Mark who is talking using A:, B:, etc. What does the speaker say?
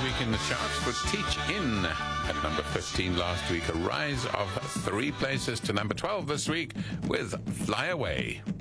A: week in the charts for Teach In at number 15 last week. A rise of 3 places to number 12 this week with Fly Away.